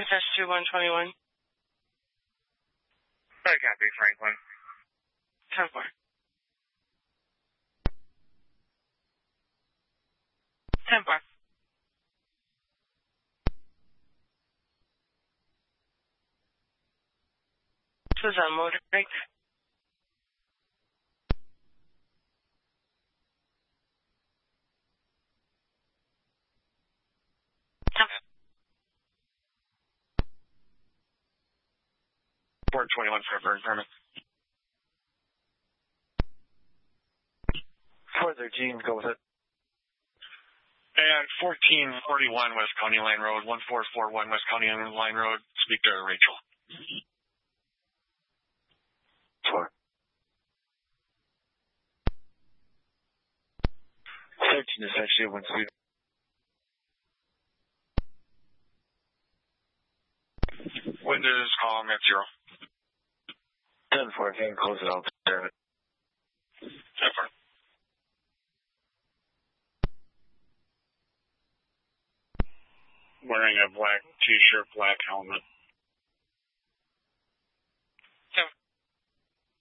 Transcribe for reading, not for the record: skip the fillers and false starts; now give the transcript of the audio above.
2121. I copy, Franklin. 10-4. 10-4. This was on motor break. Port 21 for a burn permit. 413, go with it. And 1441 West County Line Road, 1441 West County Line Road. Speak to Rachel. 4. 13 is actually a 1 speed. Wind is calm at 0. 10-4, if you can close it, I'll take care of it. 10-4. Wearing a black t-shirt, black helmet.